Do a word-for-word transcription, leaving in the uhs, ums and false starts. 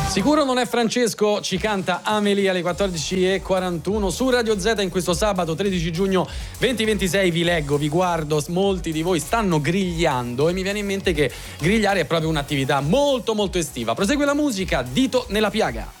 Sicuro non è Francesco, ci canta Amelie alle quattordici e quarantuno su Radio Z in questo sabato tredici giugno duemilaventisei. Vi leggo, vi guardo, molti di voi stanno grigliando e mi viene in mente che grigliare è proprio un'attività molto molto estiva. Prosegue la musica, Dito nella piaga.